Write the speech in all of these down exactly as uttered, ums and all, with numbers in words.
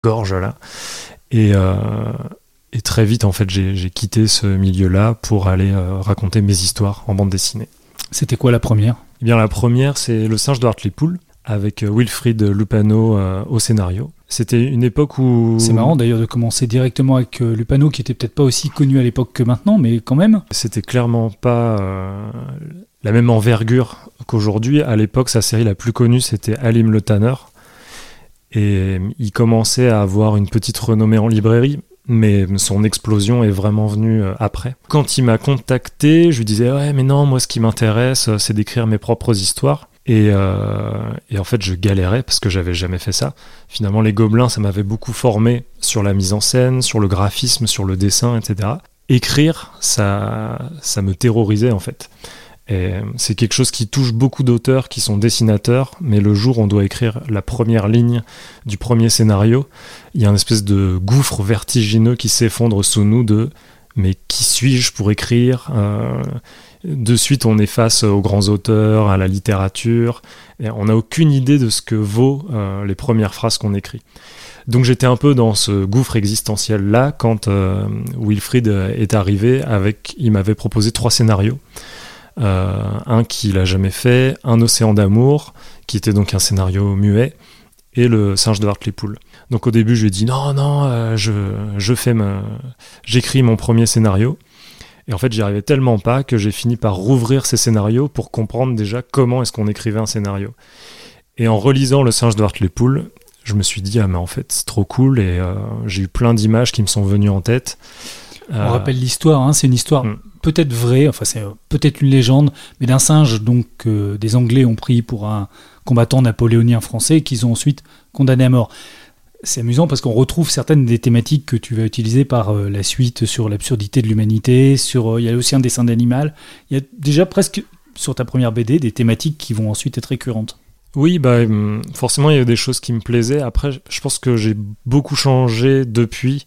gorge là. Et, euh, et très vite, en fait, j'ai, j'ai quitté ce milieu-là pour aller euh, raconter mes histoires en bande dessinée. C'était quoi la première ? Eh bien, la première, c'est Le singe de Hartley Pool, avec Wilfried Lupano euh, au scénario. C'était une époque où... C'est marrant d'ailleurs de commencer directement avec euh, Lupano, qui était peut-être pas aussi connu à l'époque que maintenant, mais quand même. C'était clairement pas euh, la même envergure qu'aujourd'hui. À l'époque, sa série la plus connue, c'était Halim le Tanner. Et il commençait à avoir une petite renommée en librairie, mais son explosion est vraiment venue après. Quand il m'a contacté, je lui disais « Ouais, mais non, moi, ce qui m'intéresse, c'est d'écrire mes propres histoires. » Et, euh, et en fait, je galérais parce que j'avais jamais fait ça. Finalement, Les Gobelins, ça m'avait beaucoup formé sur la mise en scène, sur le graphisme, sur le dessin, et cetera. Écrire, ça, ça me terrorisait, en fait. Et c'est quelque chose qui touche beaucoup d'auteurs qui sont dessinateurs, mais le jour où on doit écrire la première ligne du premier scénario, il y a une espèce de gouffre vertigineux qui s'effondre sous nous de « mais qui suis-je pour écrire ?» euh, De suite, on est face aux grands auteurs, à la littérature, et on n'a aucune idée de ce que vaut euh, les premières phrases qu'on écrit. Donc j'étais un peu dans ce gouffre existentiel-là quand euh, Wilfried est arrivé avec, il m'avait proposé trois scénarios. Euh, un qu'il n'a jamais fait, Un océan d'amour, qui était donc un scénario muet, et Le singe de Hartley Pool. Donc au début, je lui ai dit non, non, euh, je, je fais ma... j'écris mon premier scénario. Et en fait, j'y arrivais tellement pas que j'ai fini par rouvrir ces scénarios pour comprendre déjà comment est-ce qu'on écrivait un scénario. Et en relisant Le singe de Hartley Pool, je me suis dit ah mais en fait c'est trop cool et euh, j'ai eu plein d'images qui me sont venues en tête. Euh... On rappelle l'histoire, hein, c'est une histoire mm. peut-être vraie, enfin c'est peut-être une légende, mais d'un singe donc euh, des Anglais ont pris pour un combattant napoléonien français et qu'ils ont ensuite condamné à mort. C'est amusant parce qu'on retrouve certaines des thématiques que tu vas utiliser par euh, la suite sur l'absurdité de l'humanité, sur il euh, y a aussi un dessin d'animal. Il y a déjà presque sur ta première B D des thématiques qui vont ensuite être récurrentes. Oui, bah forcément il y a des choses qui me plaisaient. Après, je pense que j'ai beaucoup changé depuis.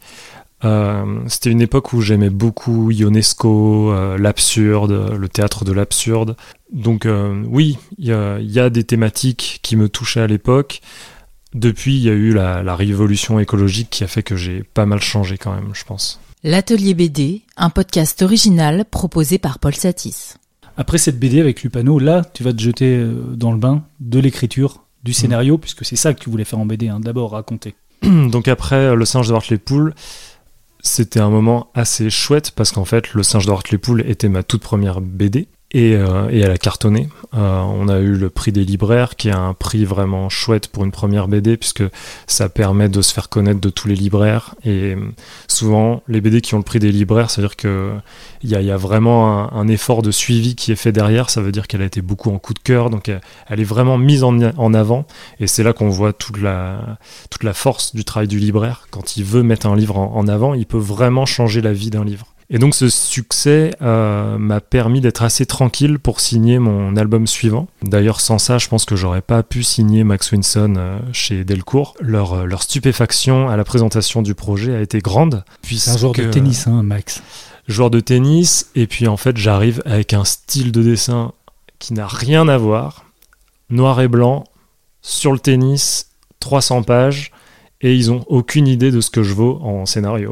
Euh, c'était une époque où j'aimais beaucoup Ionesco, euh, l'absurde, le théâtre de l'absurde. Donc euh, oui, il y a, y a des thématiques qui me touchaient à l'époque. Depuis, il y a eu la, la révolution écologique qui a fait que j'ai pas mal changé quand même, je pense. L'Atelier B D, un podcast original proposé par Paul Satis. Après cette B D avec Lupano, là, tu vas te jeter dans le bain de l'écriture, du scénario, mmh. puisque c'est ça que tu voulais faire en B D, hein, d'abord raconter. Donc après Le singe de Hartley Pool, c'était un moment assez chouette parce qu'en fait, Le singe de Hartley Pool était ma toute première B D. Et, euh, et elle a cartonné. Euh, on a eu le prix des libraires, qui est un prix vraiment chouette pour une première B D, puisque ça permet de se faire connaître de tous les libraires. Et souvent, les B D qui ont le prix des libraires, ça veut dire qu'il y a, y a vraiment un, un effort de suivi qui est fait derrière. Ça veut dire qu'elle a été beaucoup en coup de cœur, donc elle, elle est vraiment mise en, en avant. Et c'est là qu'on voit toute la, toute la force du travail du libraire. Quand il veut mettre un livre en, en avant, il peut vraiment changer la vie d'un livre. Et donc ce succès euh, m'a permis d'être assez tranquille pour signer mon album suivant. D'ailleurs sans ça, je pense que j'aurais pas pu signer Max Winson euh, chez Delcourt. Leur, euh, leur stupéfaction à la présentation du projet a été grande. C'est un joueur de tennis, hein, Max. Joueur de tennis, et puis en fait j'arrive avec un style de dessin qui n'a rien à voir. Noir et blanc, sur le tennis, trois cents pages, et ils ont aucune idée de ce que je vaux en scénario.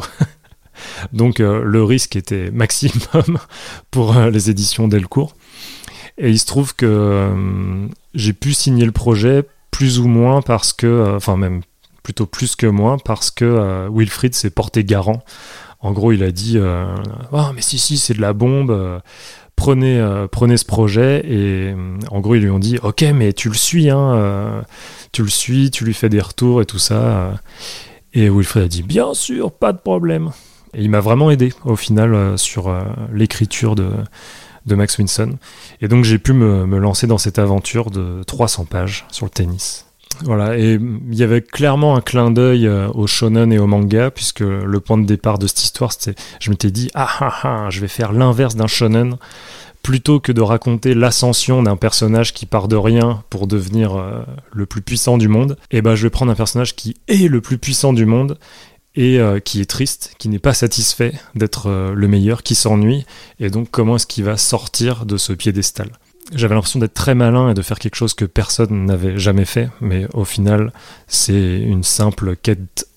Donc euh, le risque était maximum pour euh, les éditions Delcourt. Et il se trouve que euh, j'ai pu signer le projet plus ou moins parce que, enfin euh, même plutôt plus que moins, parce que euh, Wilfried s'est porté garant. En gros, il a dit euh, « Oh, mais si, si, c'est de la bombe, euh, prenez, euh, prenez ce projet. » Et euh, en gros, ils lui ont dit « Ok, mais tu le suis, hein, euh, tu le suis, tu lui fais des retours et tout ça. » Et Wilfried a dit « Bien sûr, pas de problème. » Et il m'a vraiment aidé au final euh, sur euh, l'écriture de, de Max Winson. Et donc j'ai pu me, me lancer dans cette aventure de trois cents pages sur le tennis. Voilà, et il y avait clairement un clin d'œil euh, au shonen et au manga, puisque le point de départ de cette histoire, c'était, je m'étais dit « Ah ah ah, je vais faire l'inverse d'un shonen ». Plutôt que de raconter l'ascension d'un personnage qui part de rien pour devenir euh, le plus puissant du monde, et ben je vais prendre un personnage qui est le plus puissant du monde, et euh, qui est triste, qui n'est pas satisfait d'être euh, le meilleur, qui s'ennuie, et donc comment est-ce qu'il va sortir de ce piédestal. J'avais l'impression d'être très malin et de faire quelque chose que personne n'avait jamais fait, mais au final, c'est une simple quête